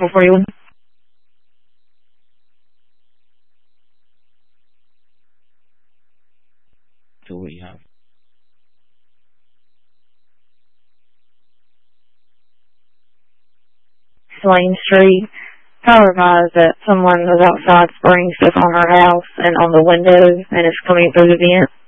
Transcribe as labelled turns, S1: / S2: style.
S1: 441.
S2: So what do you have?
S1: Swain Street. Power advised that someone was outside spraying stuff on her house and on the windows and is coming through the vent.